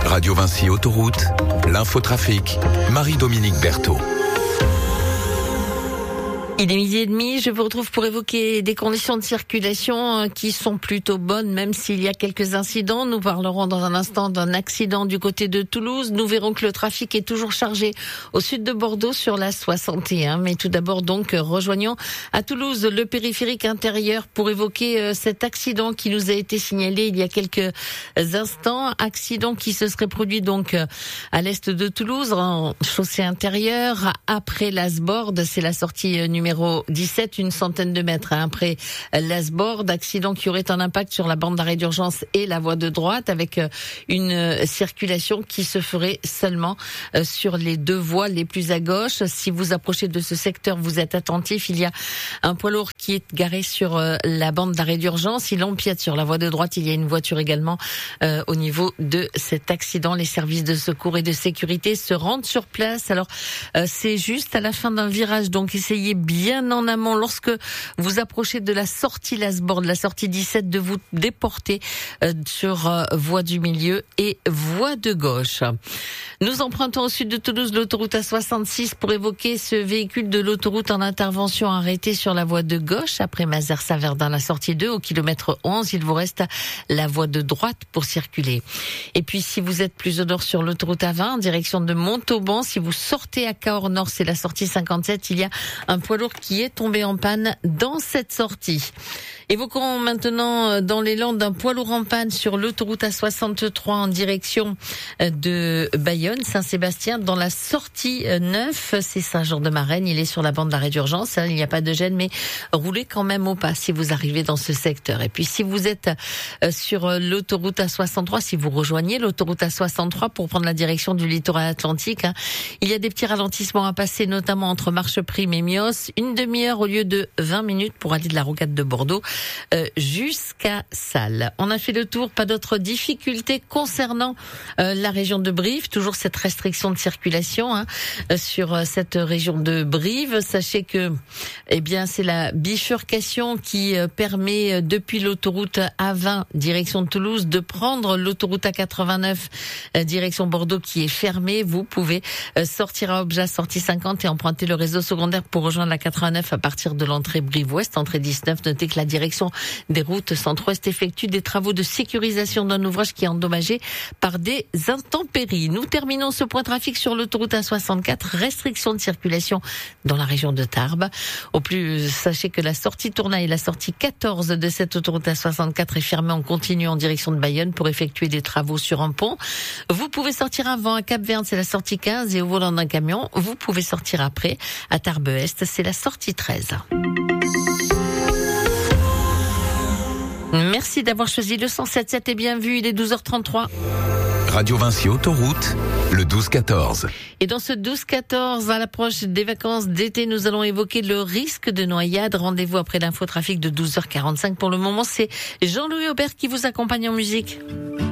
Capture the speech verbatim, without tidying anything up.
Radio Vinci Autoroute, l'infotrafic, Marie-Dominique Berthaud. Il est midi et demi, je vous retrouve pour évoquer des conditions de circulation qui sont plutôt bonnes, même s'il y a quelques incidents. Nous parlerons dans un instant d'un accident du côté de Toulouse. Nous verrons que le trafic est toujours chargé au sud de Bordeaux sur la soixante et un. Mais tout d'abord, donc, rejoignons à Toulouse le périphérique intérieur pour évoquer cet accident qui nous a été signalé il y a quelques instants. Accident qui se serait produit donc à l'est de Toulouse, en chaussée intérieure, après l'Asbord. C'est la sortie numéro dix-sept, une centaine de mètres hein, après l'Asbord, accident qui aurait un impact sur la bande d'arrêt d'urgence et la voie de droite, avec une circulation qui se ferait seulement sur les deux voies les plus à gauche. Si vous approchez de ce secteur, vous êtes attentif, il y a un poids lourd qui est garé sur la bande d'arrêt d'urgence, il empiète sur la voie de droite, il y a une voiture également euh, au niveau de cet accident. Les services de secours et de sécurité se rendent sur place. Alors euh, c'est juste à la fin d'un virage, donc essayez bien bien en amont, lorsque vous approchez de la sortie Lasbord, de la sortie dix-sept, de vous déporter euh, sur euh, voie du milieu et voie de gauche. Nous empruntons au sud de Toulouse l'autoroute A soixante-six pour évoquer ce véhicule de l'autoroute en intervention arrêté sur la voie de gauche après Mazères-Saverdin, la sortie deux au kilomètre onze. Il vous reste la voie de droite pour circuler. Et puis si vous êtes plus au nord sur l'autoroute A vingt en direction de Montauban, si vous sortez à Cahors Nord, c'est la sortie cinquante-sept, il y a un poids lourd qui est tombé en panne dans cette sortie. Évoquons maintenant dans les Landes un poids lourd en panne sur l'autoroute A soixante-trois en direction de Bayonne, Saint-Sébastien, dans la sortie neuf, c'est Saint-Jean-de-Marennes. Il est sur la bande d'arrêt d'urgence, il n'y a pas de gêne, mais roulez quand même au pas si vous arrivez dans ce secteur. Et puis si vous êtes sur l'autoroute A soixante-trois, si vous rejoignez l'autoroute A soixante-trois pour prendre la direction du littoral atlantique, hein, il y a des petits ralentissements à passer, notamment entre Marcheprime et Mios, une demi-heure au lieu de vingt minutes pour aller de la rocade de Bordeaux Euh, jusqu'à Salles. On a fait le tour, pas d'autres difficultés concernant euh, la région de Brive, toujours cette restriction de circulation hein, euh, sur euh, cette région de Brive. Sachez que eh bien c'est la bifurcation qui euh, permet euh, depuis l'autoroute A vingt direction de Toulouse de prendre l'autoroute A quatre-vingt-neuf euh, direction Bordeaux qui est fermée. Vous pouvez euh, sortir à Objas, sortie cinquante et emprunter le réseau secondaire pour rejoindre la quatre-vingt-neuf à partir de l'entrée Brive-Ouest, entrée dix-neuf. Notez que la direction des routes centre-ouest effectue des travaux de sécurisation d'un ouvrage qui est endommagé par des intempéries. Nous terminons ce point trafic sur l'autoroute A soixante-quatre, restriction de circulation dans la région de Tarbes. Au plus, sachez que la sortie Tournaille et la sortie quatorze de cette autoroute A soixante-quatre est fermée en continu en direction de Bayonne pour effectuer des travaux sur un pont. Vous pouvez sortir avant à Cap-Verne, c'est la sortie quinze et au volant d'un camion. Vous pouvez sortir après à Tarbes-Est, c'est la sortie treize. Merci d'avoir choisi le cent sept sept et bien vu, il est douze heures trente-trois. Radio Vinci Autoroute, le douze quatorze. Et dans ce douze quatorze, à l'approche des vacances d'été, nous allons évoquer le risque de noyade. Rendez-vous après l'infotrafic de douze heures quarante-cinq. Pour le moment, c'est Jean-Louis Aubert qui vous accompagne en musique.